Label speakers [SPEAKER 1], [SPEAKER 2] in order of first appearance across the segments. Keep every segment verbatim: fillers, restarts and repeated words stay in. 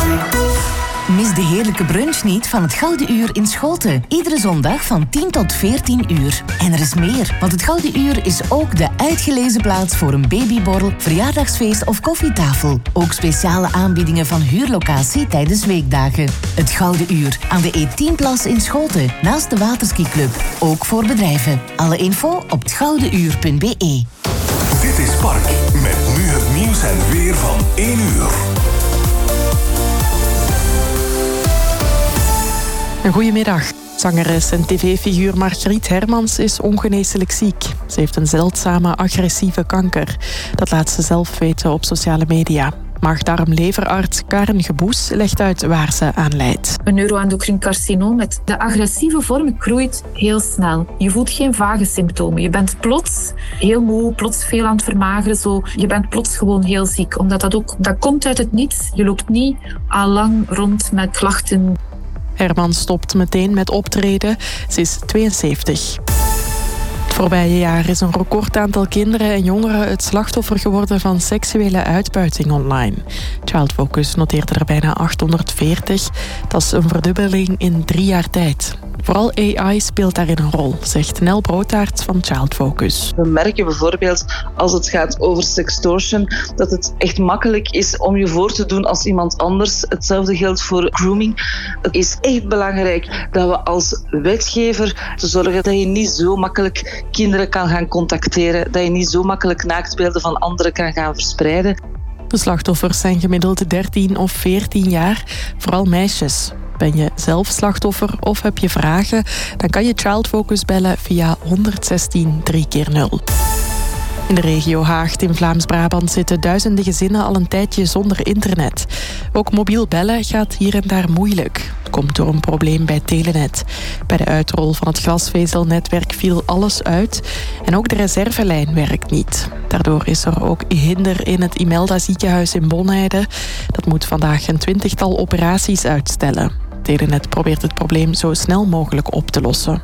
[SPEAKER 1] Mis de heerlijke brunch niet van het Gouden Uur in Schoten. Iedere zondag van tien tot veertien uur. En er is meer, want het Gouden Uur is ook de uitgelezen plaats voor een babyborrel, verjaardagsfeest of koffietafel. Ook speciale aanbiedingen van huurlocatie tijdens weekdagen. Het Gouden Uur aan de E tien Plas in Schoten, naast de Waterski-club. Ook voor bedrijven. Alle info op het goudeuur punt b e.
[SPEAKER 2] Dit is Park, met nu het nieuws en weer van één uur.
[SPEAKER 3] Een goedemiddag. Zangeres en tv-figuur Margriet Hermans is ongeneeslijk ziek. Ze heeft een zeldzame agressieve kanker. Dat laat ze zelf weten op sociale media. Maag-darm-leverarts Karen Geboes legt uit waar ze aan lijdt.
[SPEAKER 4] Een neuroendocrine carcinoom met de agressieve vorm groeit heel snel. Je voelt geen vage symptomen. Je bent plots heel moe, plots veel aan het vermageren. Zo. Je bent plots gewoon heel ziek. Omdat dat ook, dat komt uit het niets. Je loopt niet al lang rond met klachten.
[SPEAKER 3] Hermans stopt meteen met optreden. Ze is tweeënzeventig. Het voorbije jaar is een record aantal kinderen en jongeren het slachtoffer geworden van seksuele uitbuiting online. Child Focus noteerde er bijna achthonderdveertig. Dat is een verdubbeling in drie jaar tijd. Vooral A I speelt daarin een rol, zegt Nel Broodtaert van Child Focus.
[SPEAKER 5] We merken bijvoorbeeld als het gaat over sextortion dat het echt makkelijk is om je voor te doen als iemand anders. Hetzelfde geldt voor grooming. Het is echt belangrijk dat we als wetgever te zorgen dat je niet zo makkelijk kinderen kan gaan contacteren, dat je niet zo makkelijk naaktbeelden van anderen kan gaan verspreiden.
[SPEAKER 3] De slachtoffers zijn gemiddeld dertien of veertien jaar, vooral meisjes. Ben je zelf slachtoffer of heb je vragen? Dan kan je Child Focus bellen via honderdzestien drie keer nul. In de regio Haagt in Vlaams-Brabant zitten duizenden gezinnen al een tijdje zonder internet. Ook mobiel bellen gaat hier en daar moeilijk. Het komt door een probleem bij Telenet. Bij de uitrol van het glasvezelnetwerk viel alles uit en ook de reservelijn werkt niet. Daardoor is er ook hinder in het Imelda ziekenhuis in Bonheide. Dat moet vandaag een twintigtal operaties uitstellen. Telenet probeert het probleem zo snel mogelijk op te lossen.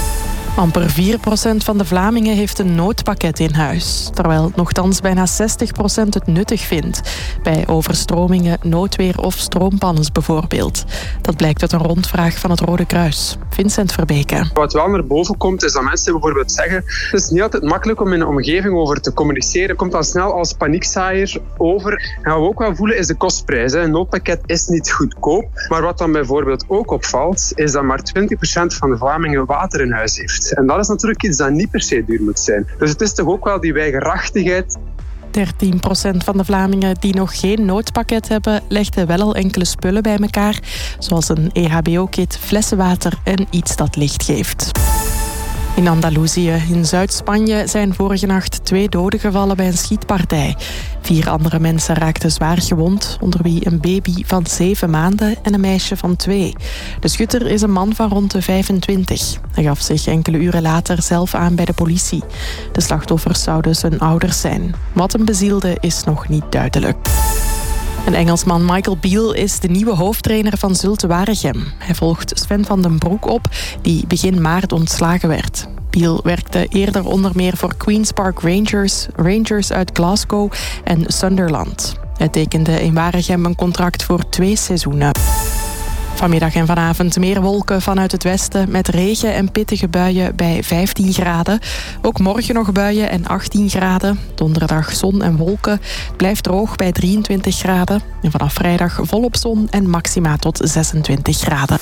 [SPEAKER 3] Amper vier procent van de Vlamingen heeft een noodpakket in huis. Terwijl nochtans bijna zestig procent het nuttig vindt. Bij overstromingen, noodweer of stroompannens bijvoorbeeld. Dat blijkt uit een rondvraag van het Rode Kruis. Vincent Verbeke.
[SPEAKER 6] Wat wel naar boven komt is dat mensen bijvoorbeeld zeggen: het is niet altijd makkelijk om in een omgeving over te communiceren. Het komt dan snel als paniekzaaier over. En wat we ook wel voelen is de kostprijs. Een noodpakket is niet goedkoop. Maar wat dan bijvoorbeeld ook opvalt, is dat maar twintig procent van de Vlamingen water in huis heeft. En dat is natuurlijk iets dat niet per se duur moet zijn. Dus het is toch ook wel die weigerachtigheid.
[SPEAKER 3] dertien procent van de Vlamingen die nog geen noodpakket hebben, legden wel al enkele spullen bij elkaar, zoals een E H B O-kit, flessenwater en iets dat licht geeft. In Andalusië, in Zuid-Spanje, zijn vorige nacht twee doden gevallen bij een schietpartij. Vier andere mensen raakten zwaar gewond, onder wie een baby van zeven maanden en een meisje van twee. De schutter is een man van rond de vijfentwintig. Hij gaf zich enkele uren later zelf aan bij de politie. De slachtoffers zouden zijn ouders zijn. Wat hem bezielde is nog niet duidelijk. En Engelsman Michael Beale is de nieuwe hoofdtrainer van Zulte Waregem. Hij volgt Sven van den Broek op, die begin maart ontslagen werd. Beale werkte eerder onder meer voor Queen's Park Rangers, Rangers uit Glasgow en Sunderland. Hij tekende in Waregem een contract voor twee seizoenen. Vanmiddag en vanavond meer wolken vanuit het westen met regen en pittige buien bij vijftien graden. Ook morgen nog buien en achttien graden. Donderdag zon en wolken. Het blijft droog bij drieëntwintig graden. En vanaf vrijdag volop zon en maxima tot zesentwintig graden.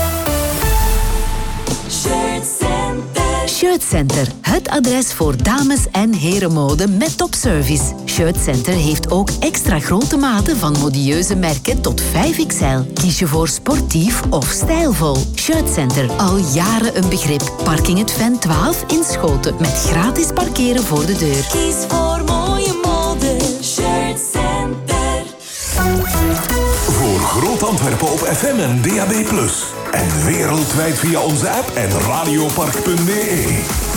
[SPEAKER 1] Shirtcenter, het adres voor dames- en herenmode met topservice. Shirtcenter heeft ook extra grote maten van modieuze merken tot vijf X L. Kies je voor sportief of stijlvol. Shirtcenter, al jaren een begrip. Parking het Ven twaalf in Schoten met gratis parkeren voor de deur.
[SPEAKER 7] Kies voor mooie mode, Shirtcenter.
[SPEAKER 2] Voor Groot Antwerpen op F M en D A B plus. En wereldwijd via onze app en radiopark punt b e.